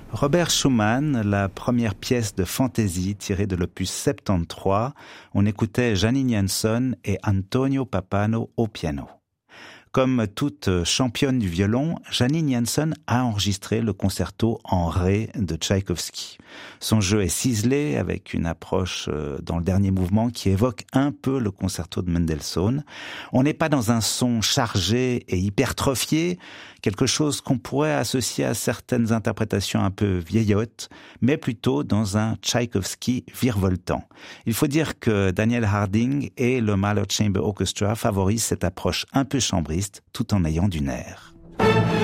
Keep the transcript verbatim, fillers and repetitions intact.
Robert Schumann, la première pièce de fantaisie tirée de l'opus soixante-treize, on écoutait Janine Janson et Antonio Pappano au piano. Comme toute championne du violon, Janine Janson a enregistré le concerto en ré de Tchaïkovski. Son jeu est ciselé avec une approche dans le dernier mouvement qui évoque un peu le concerto de Mendelssohn. On n'est pas dans un son chargé et hypertrophié, quelque chose qu'on pourrait associer à certaines interprétations un peu vieillottes, mais plutôt dans un Tchaïkovski virevoltant. Il faut dire que Daniel Harding et le Mahler Chamber Orchestra favorisent cette approche un peu chambriste tout en ayant du nerf.